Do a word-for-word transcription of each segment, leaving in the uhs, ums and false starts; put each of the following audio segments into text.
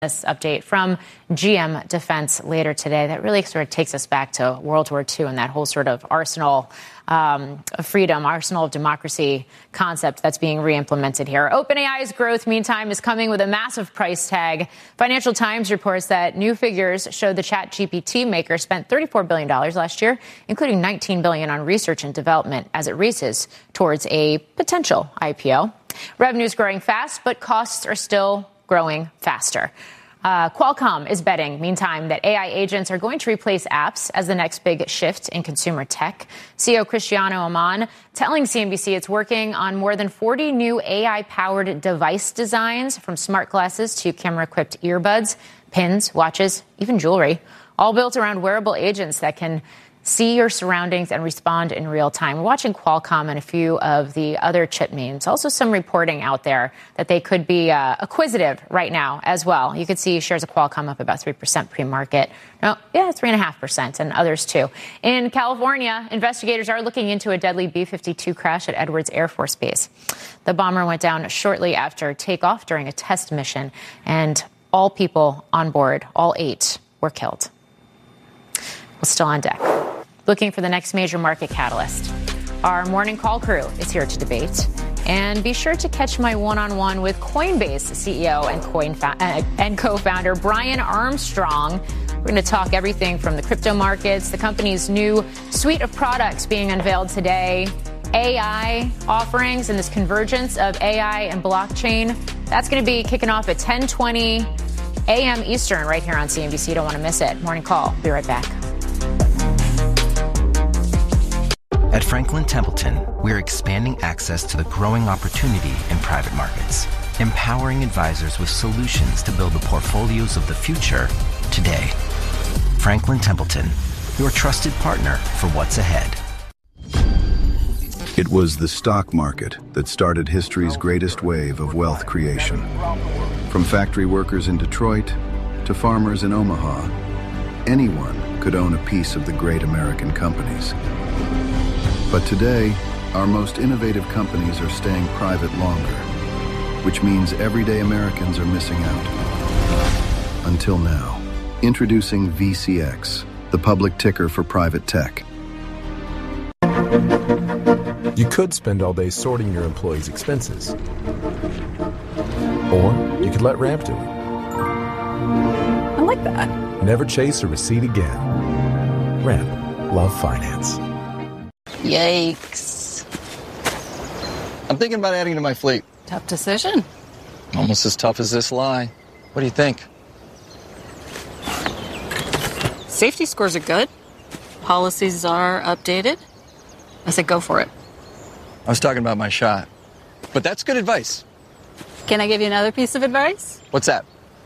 This update from G M Defense later today that really sort of takes us back to World War Two and that whole sort of arsenal um, of freedom, arsenal of democracy concept that's being re-implemented here. OpenAI's growth, meantime, is coming with a massive price tag. Financial Times reports that new figures show the ChatGPT maker spent thirty-four billion dollars last year, including nineteen billion dollars on research and development as it races towards a potential I P O. Revenue's growing fast, but costs are still growing faster. Uh, Qualcomm is betting, meantime, that A I agents are going to replace apps as the next big shift in consumer tech. C E O Cristiano Amon telling C N B C it's working on more than forty new A I-powered device designs, from smart glasses to camera-equipped earbuds, pins, watches, even jewelry, all built around wearable agents that can see your surroundings and respond in real time. We're watching Qualcomm and a few of the other chip names. Also some reporting out there that they could be uh, acquisitive right now as well. You could see shares of Qualcomm up about three percent pre-market. No, yeah, three point five percent, and others too. In California, investigators are looking into a deadly B fifty-two crash at Edwards Air Force Base. The bomber went down shortly after takeoff during a test mission, and all people on board, all eight, were killed. Well, still on deck, looking for the next major market catalyst. Our morning call crew is here to debate. And be sure to catch my one-on-one with Coinbase C E O and, Coin fa- uh, and co-founder Brian Armstrong. We're going to talk everything from the crypto markets, the company's new suite of products being unveiled today, A I offerings, and this convergence of A I and blockchain. That's going to be kicking off at ten twenty a.m. Eastern right here on C N B C. You don't want to miss it. Morning call. Be right back. At Franklin Templeton, we're expanding access to the growing opportunity in private markets, empowering advisors with solutions to build the portfolios of the future today. Franklin Templeton, your trusted partner for what's ahead. It was the stock market that started history's greatest wave of wealth creation. From factory workers in Detroit to farmers in Omaha, anyone could own a piece of the great American companies. But today, our most innovative companies are staying private longer, which means everyday Americans are missing out. Until now. Introducing V C X, the public ticker for private tech. You could spend all day sorting your employees' expenses. Or you could let Ramp do it. I like that. Never chase a receipt again. Ramp. Love finance. Yikes. I'm thinking about adding to my fleet. Tough decision. Almost as tough as this lie. What do you think? Safety scores are good. Policies are updated. I said go for it. I was talking about my shot. But that's good advice. Can I give you another piece of advice? What's that?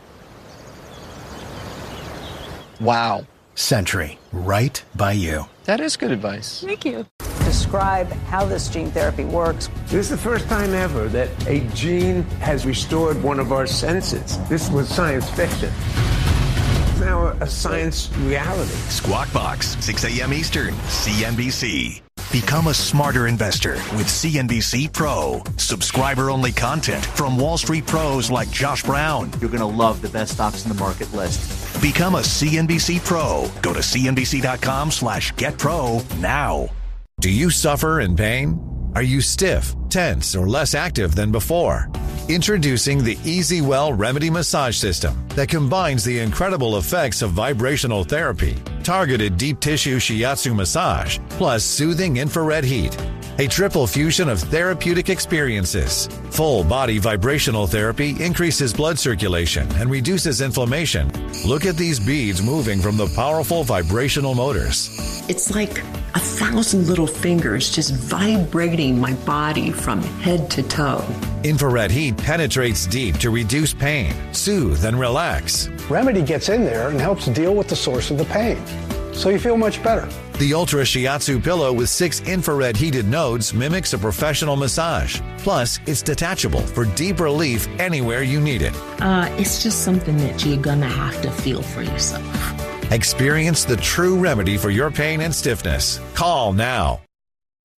Wow. Century, right by you. That is good advice. Thank you. Describe how this gene therapy works. This is the first time ever that a gene has restored one of our senses. This was science fiction. It's now a science reality. Squawk Box, six a.m. Eastern, C N B C. Become a smarter investor with C N B C Pro. Subscriber-only content from Wall Street pros like Josh Brown. You're going to love the best stocks in the market list. Become a C N B C Pro. Go to cnbc.com slash get pro now. Do you suffer in pain? Are you stiff, tense, or less active than before? Introducing the EasyWell Remedy Massage System that combines the incredible effects of vibrational therapy, targeted deep tissue shiatsu massage, plus soothing infrared heat. A triple fusion of therapeutic experiences. Full body vibrational therapy increases blood circulation and reduces inflammation. Look at these beads moving from the powerful vibrational motors. It's like a thousand little fingers just vibrating my body from head to toe. Infrared heat penetrates deep to reduce pain, soothe, and relax. Remedy gets in there and helps deal with the source of the pain, so you feel much better. The Ultra Shiatsu pillow with six infrared heated nodes mimics a professional massage. Plus, it's detachable for deep relief anywhere you need it. Uh, it's just something that you're gonna have to feel for yourself. Experience the true remedy for your pain and stiffness. Call now.